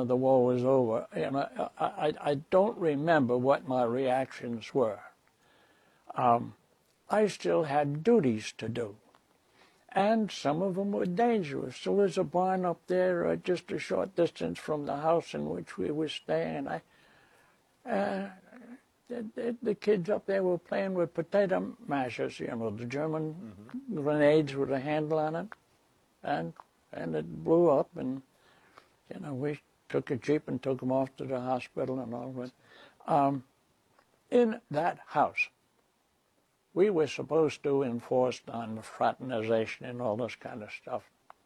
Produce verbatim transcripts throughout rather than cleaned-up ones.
of the war was over, you know, I, I, I don't remember what my reactions were. Um, I still had duties to do, and some of them were dangerous. There was a barn up there uh, just a short distance from the house in which we were staying. I, uh, the, the, the kids up there were playing with potato mashers, you know, the German mm-hmm. grenades with a handle on it, and and it blew up, and you know, we took a jeep and took them off to the hospital and all that. Um, in that house, we were supposed to enforce on fraternization and all this kind of stuff.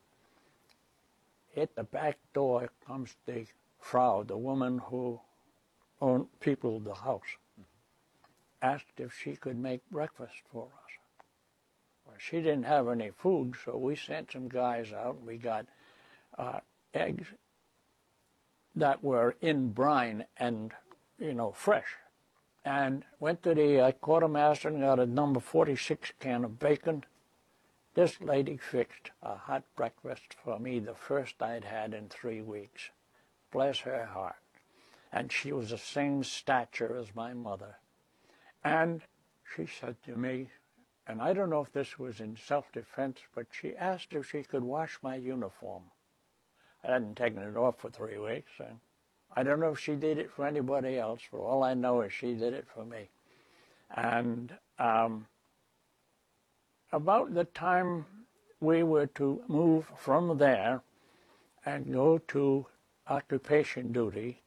At the back door comes the Frau, the woman who owned, peopled the house, asked if she could make breakfast for us. Well, she didn't have any food, so we sent some guys out. We got uh, eggs that were in brine and, you know, fresh. And went to the uh, quartermaster and got a number forty-six can of bacon. This lady fixed a hot breakfast for me, the first I'd had in three weeks. Bless her heart. And she was the same stature as my mother. And she said to me, and I don't know if this was in self-defense, but she asked if she could wash my uniform. I hadn't taken it off for three weeks, and I don't know if she did it for anybody else. For all I know is she did it for me. And um, about the time we were to move from there and go to occupation duty,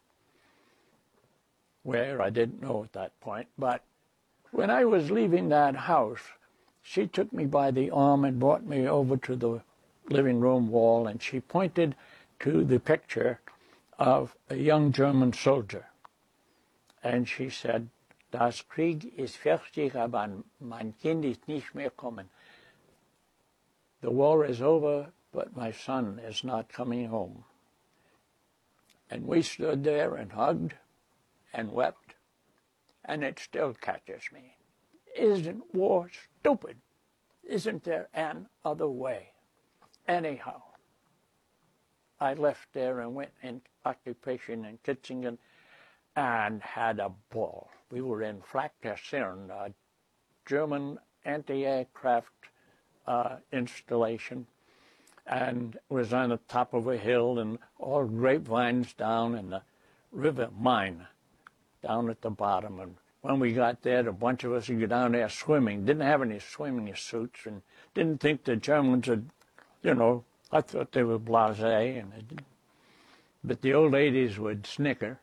where I didn't know at that point, but when I was leaving that house, she took me by the arm and brought me over to the living room wall, and she pointed to the picture of a young German soldier. And she said, "Das Krieg ist fertig, aber mein Kind ist nicht mehr kommen." The war is over, but my son is not coming home. And we stood there and hugged and wept, and it still catches me. Isn't war stupid? Isn't there an other way? Anyhow, I left there and went in occupation in Kitzingen and had a ball. We were in Flak Kaserne, a German anti-aircraft uh, installation, and it was on the top of a hill, and all grapevines down, and the river Main down at the bottom. And when we got there, a bunch of us would go down there swimming. Didn't have any swimming suits, and didn't think the Germans would, you know, I thought they were blasé, and they didn't. But the old ladies would snicker.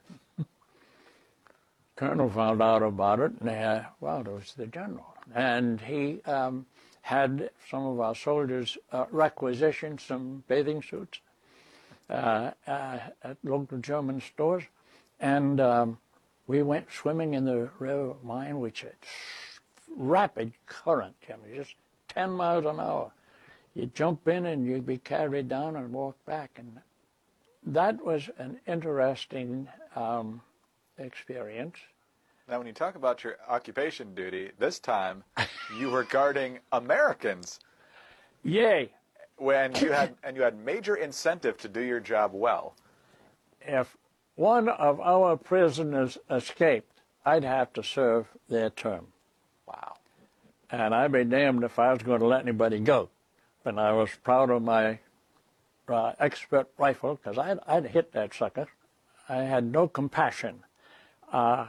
Colonel found out about it, and uh, well, it was the general. And he um, had some of our soldiers uh, requisition some bathing suits uh, uh, at local German stores, and um, we went swimming in the river Main, which is rapid current, I mean, just ten miles an hour. You jump in and you'd be carried down and walk back. And that was an interesting um, experience. Now, when you talk about your occupation duty, this time you were guarding Americans. Yay. When you had, and you had major incentive to do your job well. If one of our prisoners escaped, I'd have to serve their term. Wow. And I'd be damned if I was going to let anybody go. And I was proud of my uh, expert rifle, because I'd, I'd hit that sucker. I had no compassion. Uh,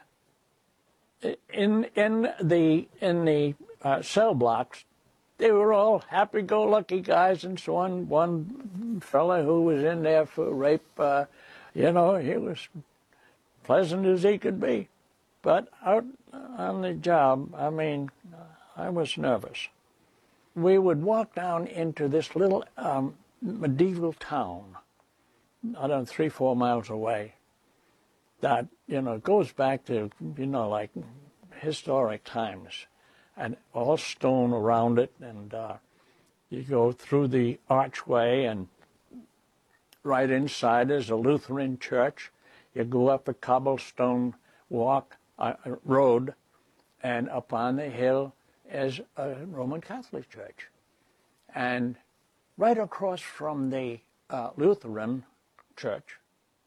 in in the in the uh, cell blocks, they were all happy-go-lucky guys and so on. One fella who was in there for rape, uh, you know, he was pleasant as he could be. But out on the job, I mean, I was nervous. We would walk down into this little um, medieval town, I don't know, three, four miles away, that, you know, goes back to, you know, like historic times, and all stone around it, and uh, you go through the archway, and right inside is a Lutheran church. You go up a cobblestone walk, uh, road, and up on the hill is a Roman Catholic church. And right across from the uh, Lutheran church